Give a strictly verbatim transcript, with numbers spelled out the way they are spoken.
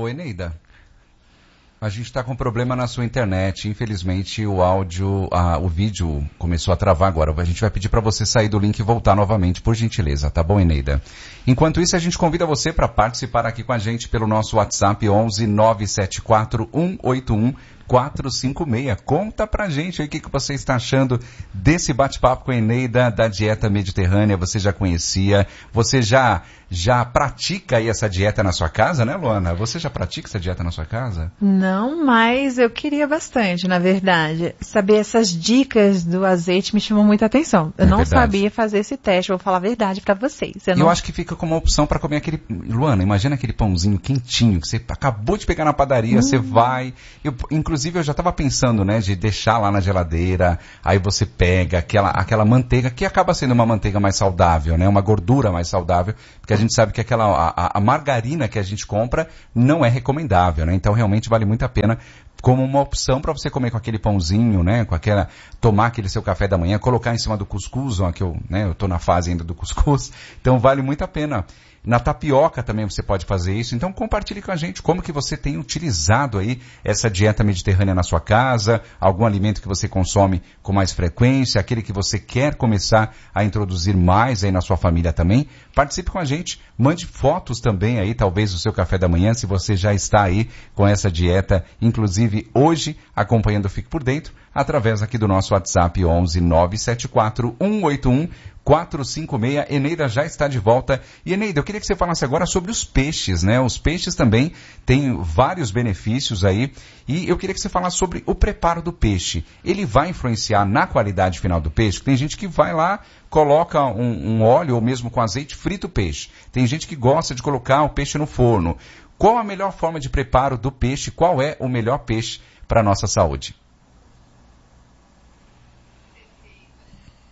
Ô, Eneida, a gente está com problema na sua internet. Infelizmente, o áudio, ah, o vídeo começou a travar agora. A gente vai pedir para você sair do link e voltar novamente, por gentileza. Tá bom, Eneida? Enquanto isso, a gente convida você para participar aqui com a gente pelo nosso WhatsApp onze nove sete quatro um oito um quatro cinco seis. Conta pra gente aí o que, que você está achando desse bate-papo com a Eneida da dieta mediterrânea. Você já conhecia? Você já, já pratica aí essa dieta na sua casa, né, Luana? Você já pratica essa dieta na sua casa? Não, mas eu queria bastante, na verdade. Saber essas dicas do azeite me chamou muita atenção. Eu é não verdade. sabia fazer esse teste, vou falar a verdade pra vocês. Eu, eu não... acho que fica como uma opção para comer aquele... Luana, imagina aquele pãozinho quentinho que você acabou de pegar na padaria, hum. você vai... Eu, inclusive, eu já estava pensando, né, de deixar lá na geladeira, aí você pega aquela, aquela manteiga, que acaba sendo uma manteiga mais saudável, né, uma gordura mais saudável, porque a gente sabe que aquela, a, a margarina que a gente compra não é recomendável, né, então realmente vale muito a pena como uma opção para você comer com aquele pãozinho, né, com aquela, tomar aquele seu café da manhã, colocar em cima do cuscuz, ó, que eu, né, eu tô na fase ainda do cuscuz, então vale muito a pena. Na tapioca também você pode fazer isso, então compartilhe com a gente como que você tem utilizado aí essa dieta mediterrânea na sua casa, algum alimento que você consome com mais frequência, aquele que você quer começar a introduzir mais aí na sua família também. Participe com a gente, mande fotos também aí, talvez do seu café da manhã, se você já está aí com essa dieta, inclusive hoje acompanhando o Fique por Dentro, através aqui do nosso WhatsApp onze nove sete quatro um oito um quatro cinco seis. Eneida já está de volta. E Eneida, eu queria que você falasse agora sobre os peixes, né? Os peixes também têm vários benefícios aí. E eu queria que você falasse sobre o preparo do peixe. Ele vai influenciar na qualidade final do peixe? Tem gente que vai lá, coloca um, um óleo ou mesmo com azeite, frita o peixe. Tem gente que gosta de colocar o peixe no forno. Qual a melhor forma de preparo do peixe? Qual é o melhor peixe para a nossa saúde?